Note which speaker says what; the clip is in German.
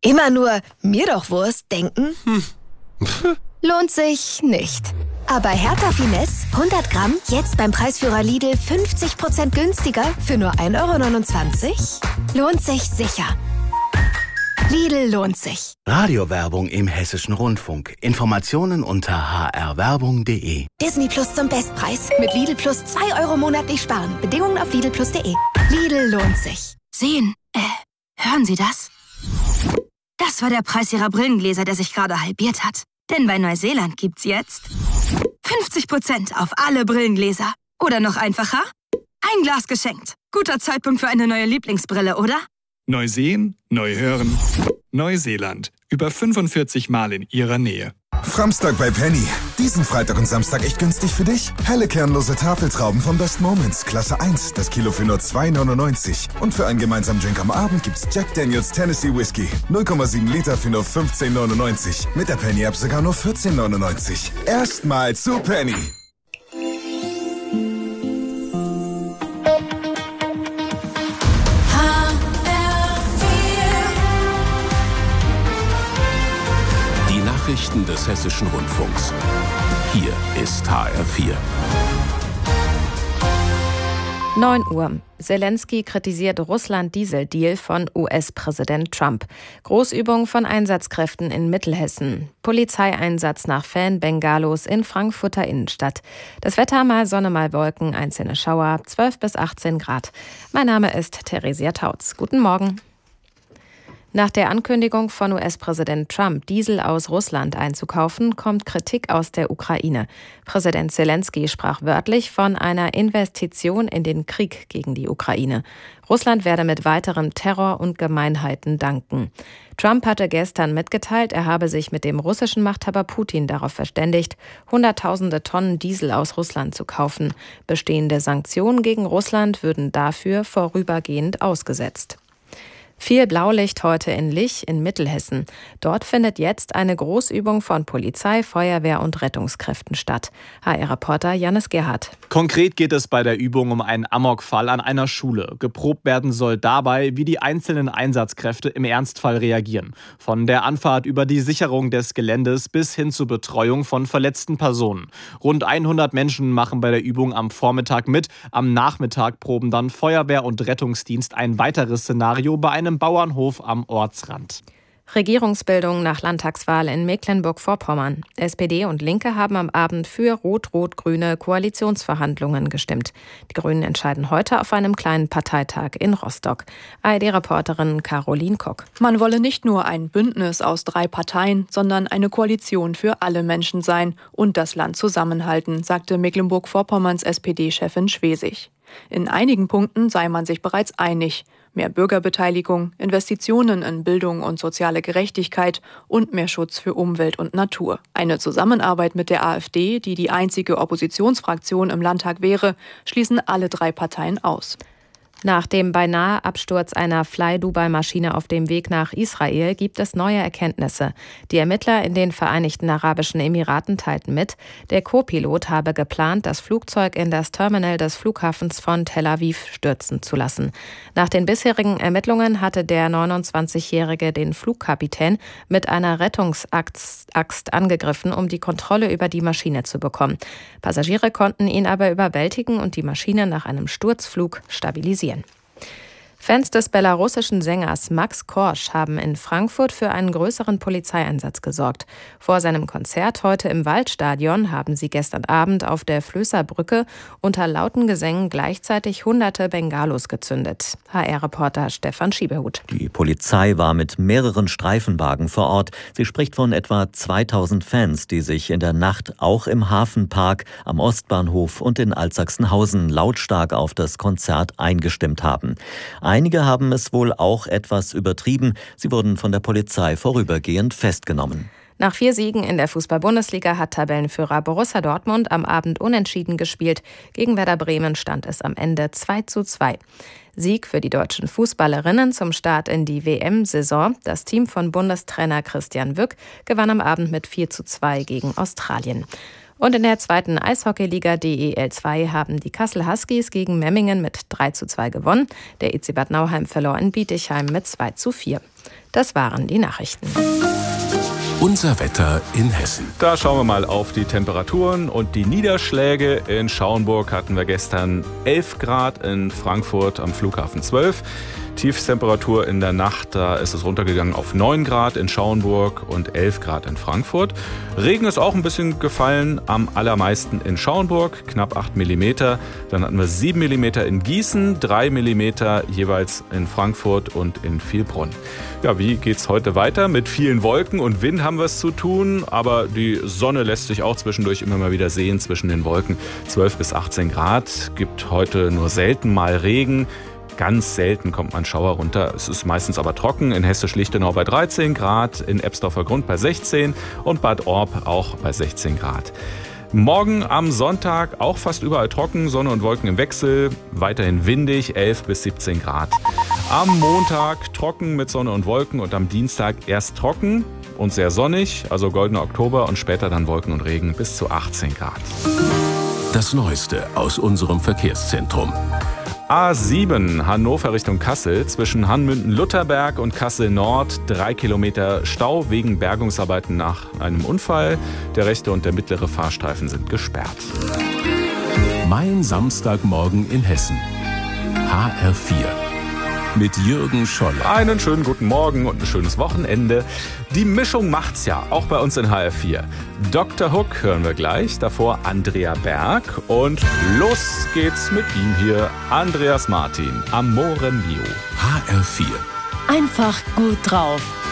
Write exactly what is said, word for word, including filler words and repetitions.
Speaker 1: Immer nur mir doch Wurst denken?
Speaker 2: Hm.
Speaker 1: Lohnt sich nicht. Aber Hertha Finesse hundert Gramm jetzt beim Preisführer Lidl fünfzig Prozent günstiger für nur ein Euro neunundzwanzig? Lohnt sich sicher. Lidl lohnt sich.
Speaker 3: Radiowerbung im Hessischen Rundfunk. Informationen unter h r werbung punkt d e.
Speaker 1: Disney Plus zum Bestpreis. Mit Lidl Plus zwei Euro monatlich sparen. Bedingungen auf lidl plus punkt d e. Lidl lohnt sich.
Speaker 4: Sehen, äh, hören Sie das? Das war der Preis Ihrer Brillengläser, der sich gerade halbiert hat. Denn bei Neuseeland gibt's jetzt fünfzig Prozent auf alle Brillengläser. Oder noch einfacher, ein Glas geschenkt. Guter Zeitpunkt für eine neue Lieblingsbrille, oder?
Speaker 5: Neu sehen, neu hören. Neuseeland. Über fünfundvierzig Mal in Ihrer Nähe.
Speaker 6: Framstag bei Penny. Diesen Freitag und Samstag echt günstig für dich. Helle kernlose Tafeltrauben von Best Moments. Klasse eins. Das Kilo für nur zwei neunundneunzig. Und für einen gemeinsamen Drink am Abend gibt's Jack Daniels Tennessee Whiskey. null Komma sieben Liter für nur fünfzehn neunundneunzig. Mit der Penny-App sogar nur vierzehn neunundneunzig. Erstmal zu Penny.
Speaker 7: Nachrichten des Hessischen Rundfunks. Hier ist H R vier.
Speaker 8: neun Uhr. Zelensky kritisiert Russland-Diesel-Deal von U S-Präsident Trump. Großübung von Einsatzkräften in Mittelhessen. Polizeieinsatz nach Fan-Bengalos in Frankfurter Innenstadt. Das Wetter mal Sonne, mal Wolken, einzelne Schauer, zwölf bis achtzehn Grad. Mein Name ist Theresia Tautz. Guten Morgen. Nach der Ankündigung von U S-Präsident Trump, Diesel aus Russland einzukaufen, kommt Kritik aus der Ukraine. Präsident Zelensky sprach wörtlich von einer Investition in den Krieg gegen die Ukraine. Russland werde mit weiterem Terror und Gemeinheiten danken. Trump hatte gestern mitgeteilt, er habe sich mit dem russischen Machthaber Putin darauf verständigt, Hunderttausende Tonnen Diesel aus Russland zu kaufen. Bestehende Sanktionen gegen Russland würden dafür vorübergehend ausgesetzt. Viel Blaulicht heute in Lich in Mittelhessen. Dort findet jetzt eine Großübung von Polizei, Feuerwehr und Rettungskräften statt. H R-Reporter Jannis Gerhardt.
Speaker 9: Konkret geht es bei der Übung um einen Amokfall an einer Schule. Geprobt werden soll dabei, wie die einzelnen Einsatzkräfte im Ernstfall reagieren. Von der Anfahrt über die Sicherung des Geländes bis hin zur Betreuung von verletzten Personen. Rund hundert Menschen machen bei der Übung am Vormittag mit. Am Nachmittag proben dann Feuerwehr und Rettungsdienst ein weiteres Szenario bei einem einem Bauernhof am Ortsrand.
Speaker 8: Regierungsbildung nach Landtagswahl in Mecklenburg-Vorpommern. S P D und Linke haben am Abend für rot-rot-grüne Koalitionsverhandlungen gestimmt. Die Grünen entscheiden heute auf einem kleinen Parteitag in Rostock. A R D-Reporterin Caroline Kock.
Speaker 10: Man wolle nicht nur ein Bündnis aus drei Parteien, sondern eine Koalition für alle Menschen sein und das Land zusammenhalten, sagte Mecklenburg-Vorpommerns S P D-Chefin Schwesig. In einigen Punkten sei man sich bereits einig. Mehr Bürgerbeteiligung, Investitionen in Bildung und soziale Gerechtigkeit und mehr Schutz für Umwelt und Natur. Eine Zusammenarbeit mit der AfD, die die einzige Oppositionsfraktion im Landtag wäre, schließen alle drei Parteien aus.
Speaker 8: Nach dem beinahe Absturz einer Fly-Dubai-Maschine auf dem Weg nach Israel gibt es neue Erkenntnisse. Die Ermittler in den Vereinigten Arabischen Emiraten teilten mit, der Co-Pilot habe geplant, das Flugzeug in das Terminal des Flughafens von Tel Aviv stürzen zu lassen. Nach den bisherigen Ermittlungen hatte der neunundzwanzigjährige den Flugkapitän mit einer Rettungsaxt angegriffen, um die Kontrolle über die Maschine zu bekommen. Passagiere konnten ihn aber überwältigen und die Maschine nach einem Sturzflug stabilisieren. Fans des belarussischen Sängers Max Korsch haben in Frankfurt für einen größeren Polizeieinsatz gesorgt. Vor seinem Konzert heute im Waldstadion haben sie gestern Abend auf der Flößerbrücke unter lauten Gesängen gleichzeitig hunderte Bengalos gezündet. H R-Reporter Stefan Schiebehut.
Speaker 11: Die Polizei war mit mehreren Streifenwagen vor Ort. Sie spricht von etwa zweitausend Fans, die sich in der Nacht auch im Hafenpark, am Ostbahnhof und in Altsachsenhausen lautstark auf das Konzert eingestimmt haben. Einige haben es wohl auch etwas übertrieben. Sie wurden von der Polizei vorübergehend festgenommen.
Speaker 8: Nach vier Siegen in der Fußball-Bundesliga hat Tabellenführer Borussia Dortmund am Abend unentschieden gespielt. Gegen Werder Bremen stand es am Ende zwei zu zwei. Sieg für die deutschen Fußballerinnen zum Start in die W M-Saison. Das Team von Bundestrainer Christian Wück gewann am Abend mit vier zu zwei gegen Australien. Und in der zweiten Eishockeyliga D E L zwei haben die Kassel Huskies gegen Memmingen mit drei zu zwei gewonnen. Der E C Bad Nauheim verlor in Bietigheim mit zwei zu vier. Das waren die Nachrichten.
Speaker 7: Unser Wetter in Hessen.
Speaker 2: Da schauen wir mal auf die Temperaturen und die Niederschläge. In Schauenburg hatten wir gestern elf Grad, in Frankfurt am Flughafen zwölf. Tiefstemperatur in der Nacht, da ist es runtergegangen auf neun Grad in Schauenburg und elf Grad in Frankfurt. Regen ist auch ein bisschen gefallen, am allermeisten in Schauenburg, knapp acht Millimeter. Dann hatten wir sieben Millimeter in Gießen, drei Millimeter jeweils in Frankfurt und in Vielbrunn. Ja, wie geht's heute weiter? Mit vielen Wolken und Wind haben wir es zu tun, aber die Sonne lässt sich auch zwischendurch immer mal wieder sehen zwischen den Wolken. zwölf bis achtzehn Grad, gibt heute nur selten mal Regen. Ganz selten kommt man Schauer runter. Es ist meistens aber trocken. In Hessisch-Lichtenau bei dreizehn Grad, in Ebsdorfer Grund bei sechzehn und Bad Orb auch bei sechzehn Grad. Morgen am Sonntag auch fast überall trocken, Sonne und Wolken im Wechsel, weiterhin windig, elf bis siebzehn Grad. Am Montag trocken mit Sonne und Wolken und am Dienstag erst trocken und sehr sonnig, also goldener Oktober und später dann Wolken und Regen bis zu achtzehn Grad.
Speaker 7: Das Neueste aus unserem Verkehrszentrum.
Speaker 2: A sieben Hannover Richtung Kassel, zwischen Hanmünden-Lutherberg und Kassel Nord, drei Kilometer Stau wegen Bergungsarbeiten nach einem Unfall. Der rechte und der mittlere Fahrstreifen sind gesperrt.
Speaker 7: Mein Samstagmorgen in Hessen. H R vier. Mit Jürgen Scholler.
Speaker 2: Einen schönen guten Morgen und ein schönes Wochenende. Die Mischung macht's ja, auch bei uns in H R vier. Doktor Hook hören wir gleich, davor Andrea Berg und los geht's mit ihm hier, Andreas Martin, Amore Mio.
Speaker 7: H R vier.
Speaker 12: Einfach gut drauf.